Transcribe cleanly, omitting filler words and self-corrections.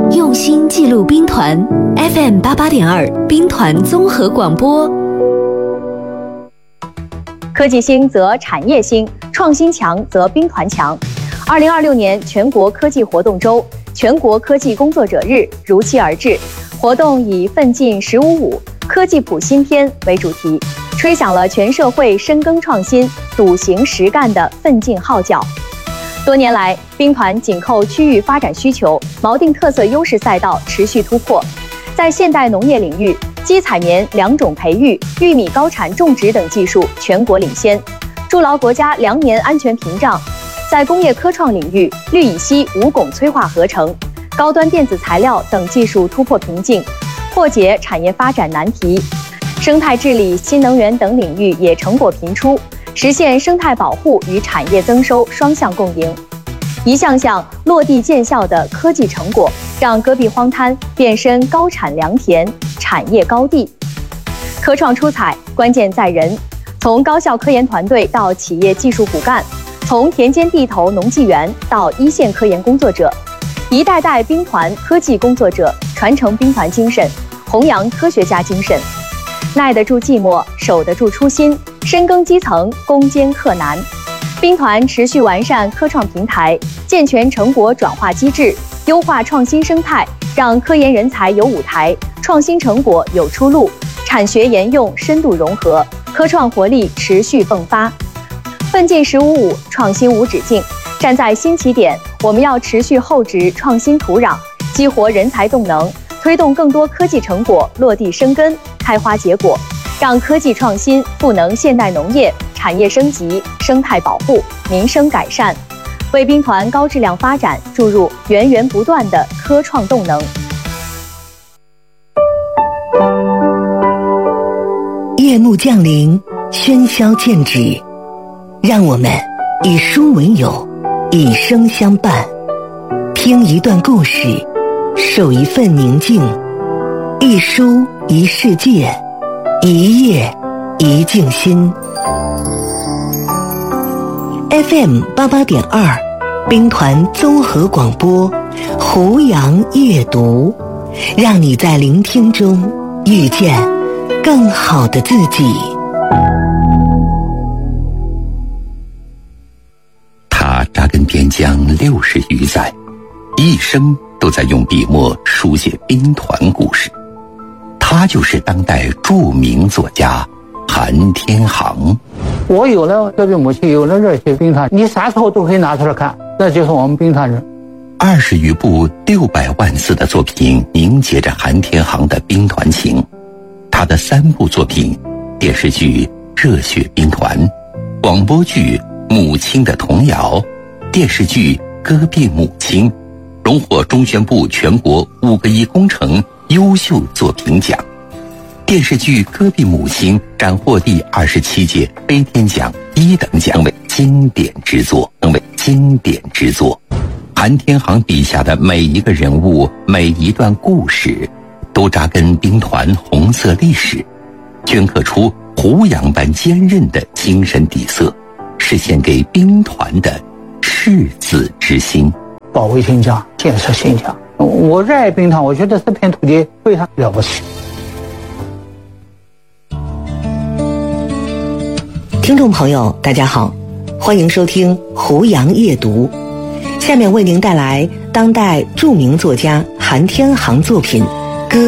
用心记录兵团 FM88.2 兵团综合广播。 科技兴则产业兴，创新强则兵团强。2026年全国科技活动周、全国科技工作者日如期而至，活动以奋进15.5科技普新篇为主题，吹响了全社会深耕创新、笃行实干的奋进号角。多年来，兵团紧扣区域发展需求，锚定特色优势赛道，持续突破。在现代农业领域，基采棉良种培育、玉米高产种植等技术全国领先，筑牢国家粮棉安全屏障。在工业科创领域，氯乙烯无汞催化合成、高端电子材料等技术突破瓶颈，破解产业发展难题。生态治理、新能源等领域也成果频出，实现生态保护与产业增收双向共赢。一项项落地见效的科技成果，让戈壁荒滩变身高产良田、产业高地。科创出彩，关键在人，从高校科研团队到企业技术骨干，从田间地头农技员到一线科研工作者，一代代兵团科技工作者传承兵团精神，弘扬科学家精神，耐得住寂寞，守得住初心，深耕基层，攻坚克难。兵团持续完善科创平台，健全成果转化机制，优化创新生态，让科研人才有舞台，创新成果有出路，产学研用深度融合，科创活力持续迸发。奋进15.5，创新无止境。站在新起点，我们要持续厚植创新土壤，激活人才动能，推动更多科技成果落地生根、开花结果，让科技创新赋能现代农业、产业升级、生态保护、民生改善，为兵团高质量发展注入源源不断的科创动能。 夜幕降临，喧嚣渐止，让我们以书为友，以声相伴，听一段故事，守一份宁静，一书一世界，一夜一静心。FM88.2 兵团综合广播，胡杨夜读，让你在聆听中遇见更好的自己。 他扎根边疆60余载，一生都在用笔墨书写兵团故事。他就是当代著名作家韩天航。 我有了戈壁母亲，有了热血兵团，你啥时候都可以拿出来看，那就是我们兵团人。 20余部600万字的作品凝结着韩天航的兵团情。他的3部作品，电视剧《热血兵团》，广播剧《母亲的童谣》，电视剧《戈壁母亲》，荣获中宣部全国5个亿工程优秀作品奖。电视剧《戈壁母亲》斩获第27届飞天奖1等奖，为经典之作，韩天航笔下的每一个人物、每一段故事，都扎根兵团红色历史，镌刻出胡杨般坚韧的精神底色，是献给兵团的赤子之心。 保卫新疆，建设新疆，我热爱兵团，我觉得这片土地非常了不起。 听众朋友大家好，欢迎收听胡杨夜读，下面为您带来当代著名作家韩天航作品《